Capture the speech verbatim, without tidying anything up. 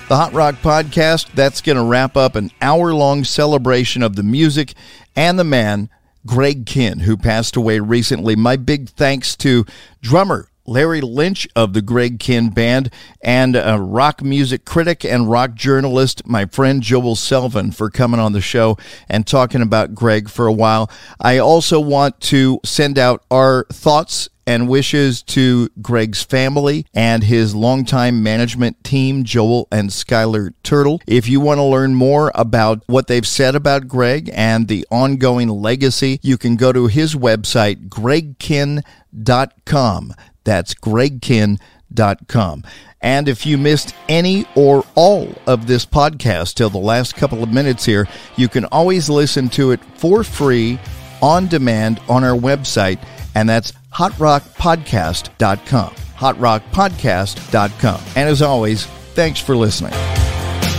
The Hot Rock Podcast, that's going to wrap up an hour-long celebration of the music and the man, Greg Kihn, who passed away recently. My big thanks to drummer Larry Lynch of the Greg Kihn Band and a rock music critic and rock journalist, my friend Joel Selvin, for coming on the show and talking about Greg for a while. I also want to send out our thoughts and wishes to Greg's family and his longtime management team, Joel and Skylar Turtle. If you want to learn more about what they've said about Greg and the ongoing legacy, you can go to his website, greg kihn dot com. That's greg kihn dot com. And if you missed any or all of this podcast till the last couple of minutes here, you can always listen to it for free on demand on our website, and that's hot rock podcast dot com. hot rock podcast dot com. And as always, thanks for listening.